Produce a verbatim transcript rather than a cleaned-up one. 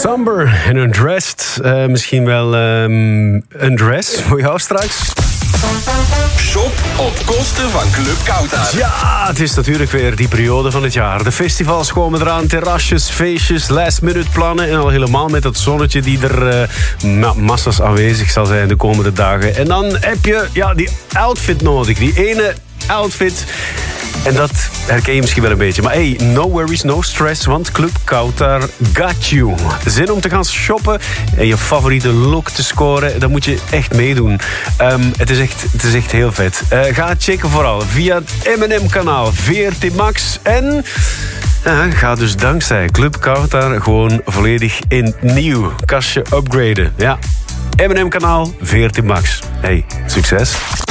Somber en Undressed. Uh, misschien wel um, Undress voor jou straks. Shop op kosten van Club Kautar. Ja, het is natuurlijk weer die periode van het jaar. De festivals komen eraan, terrasjes, feestjes, last minute plannen. En al helemaal met dat zonnetje die er uh, ma- massas aanwezig zal zijn de komende dagen. En dan heb je ja, die outfit nodig. Die ene outfit. En dat herken je misschien wel een beetje. Maar hey, no worries, no stress, want Club Kautar got you. Zin om te gaan shoppen en je favoriete look te scoren, dan moet je echt meedoen. Um, het, is echt, het is echt heel vet. Uh, ga checken vooral via het M en M-kanaal V R T Max. En uh, ga dus dankzij Club Kautar gewoon volledig in nieuw kastje upgraden. Ja, M en M-kanaal V R T Max. Hey, succes.